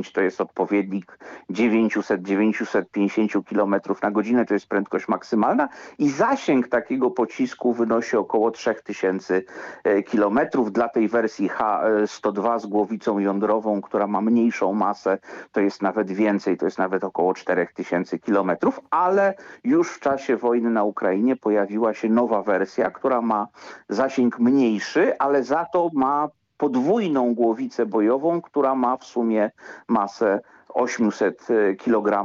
9 to jest odpowiednik 900-950 km na godzinę, to jest prędkość maksymalna i zasięg takiego pocisku wynosi około 3000 km. Dla tej wersji H-102 z głowicą jądrową, która ma mniejszą masę, to jest nawet więcej, to jest nawet około 4000 km, ale już w czasie wojny na Ukrainie pojawiła się nowa wersja, która ma zasięg mniejszy, ale za to ma podwójną głowicę bojową, która ma w sumie masę 800 kg.